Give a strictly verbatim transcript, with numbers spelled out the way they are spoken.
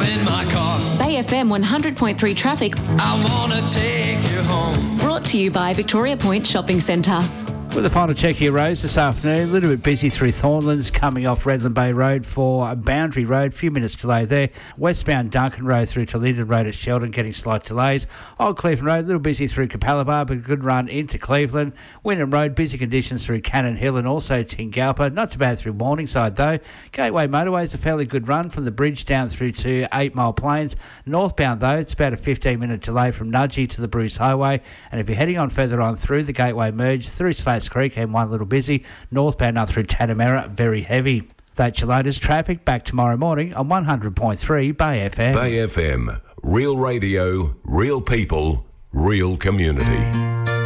in my car. Bay F M one hundred point three traffic. I want to take you home. Brought to you by Victoria Point Shopping Centre. With the final check here, Rose, this afternoon, a little bit busy through Thornlands, coming off Redland Bay Road for Boundary Road, a few minutes delay there. Westbound Duncan Road through to Linden Road at Sheldon, getting slight delays. Old Cleveland Road, a little busy through Capalaba, but a good run into Cleveland. Wynnum Road, busy conditions through Cannon Hill and also Tingalpa. Not too bad through Morningside, though. Gateway Motorways, a fairly good run from the bridge down through to Eight Mile Plains. Northbound, though, it's about a fifteen-minute delay from Nudgee to the Bruce Highway. And if you're heading on further on through the Gateway Merge, through Slats Creek, M one a little busy. Northbound up through Tanamera, very heavy. That's your latest traffic. Back tomorrow morning on one hundred point three Bay F M. Bay F M. Real radio, real people, real community.